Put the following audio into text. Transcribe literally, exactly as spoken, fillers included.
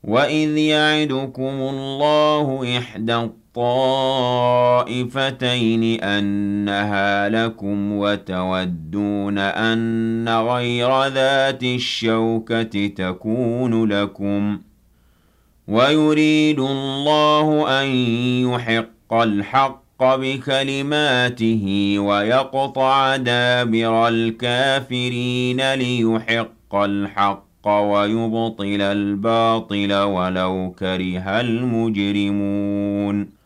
وَإِذْ يَعِدُكُمُ اللَّهُ إِحْدَى الطَّائِفَتَيْنِ أَنَّهَا لَكُمْ وَتَوَدُّونَ أَنَّ غَيْرَ ذَاتِ الشَّوْكَةِ تَكُونُ لَكُمْ ۖ وَيُرِيدُ اللَّهُ أَن يُحِقَّ الْحَقَّ بِكَلِمَاتِهِ وَيَقْطَعَ دَابِرَ الْكَافِرِينَ لِيُحِقَّ الْحَقَّ وَيُبْطِلَ الْبَاطِلَ وَلَوْ كَرِهَ الْمُجْرِمُونَ